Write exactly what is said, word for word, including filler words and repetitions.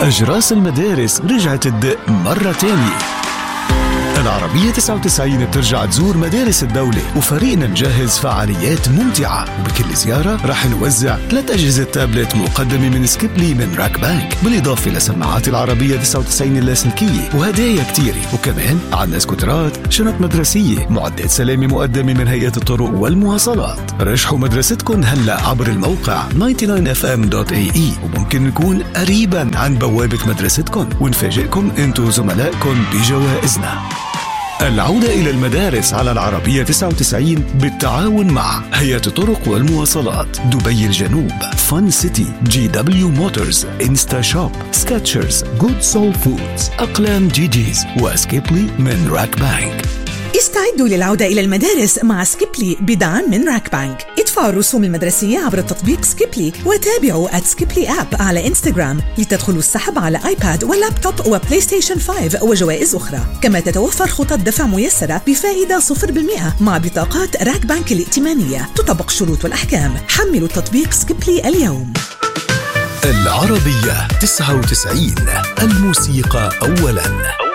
أجراس المدارس رجعت تدق مرة تانية. العربية تسعة وتسعين بترجع تزور مدارس الدولة، وفريقنا مجهز فعاليات ممتعة، وبكل زيارة رح نوزع ثلاث أجهزة تابلت مقدمة من سكيبلي من راك بانك، بالإضافة لسماعات العربية تسعة وتسعين اللاسلكية وهدايا كتيرة. وكمان عنا سكوترات، شنط مدرسية، معدات سلامة مقدمة من هيئة الطرق والمواصلات. رشحوا مدرستكن هلأ عبر الموقع تسعة وتسعين إف إم دوت إيه إي، وممكن نكون قريبا عن بوابة مدرستكن ونفاجئكم انتو زملائكم بجوائزنا. العودة إلى المدارس على العربية تسعة وتسعين بالتعاون مع هيئة الطرق والمواصلات، دبي الجنوب، فن سيتي، جي دبليو موتورز، انستا شوب، سكاتشرز، جود سول فودز، أقلام جي جيز، وسكيبلي من راك بانك. استعدوا للعودة إلى المدارس مع سكيبلي بدعم من راك بانك. ادفعوا الرسوم المدرسية عبر تطبيق سكيبلي، وتابعوا at سكيبلي أب على إنستغرام لتدخلوا السحب على آيباد ولابتوب وبلاي ستيشن خمسة وجوائز أخرى. كما تتوفر خطط دفع ميسرة بفائدة صفر بالمئة مع بطاقات راك بانك الائتمانية. تطبق الشروط والأحكام. حملوا تطبيق سكيبلي اليوم. العربية تسعة وتسعين، الموسيقى أولاً.